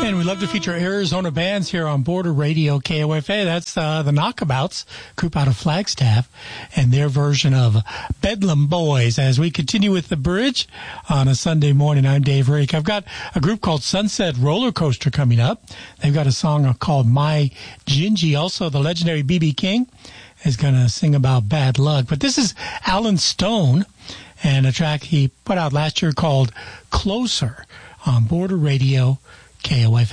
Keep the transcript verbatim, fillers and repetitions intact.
And we love to feature Arizona bands here on Border Radio K O F A. That's uh, the Knockabouts, group out of Flagstaff, and their version of Bedlam Boys. As we continue with the bridge on a Sunday morning, I'm Dave Rake. I've got a group called Sunset Roller Coaster coming up. They've got a song called My Gingy. Also, the legendary B B King is going to sing about bad luck. But this is Alan Stone and a track he put out last year called Closer on Border Radio K O F A.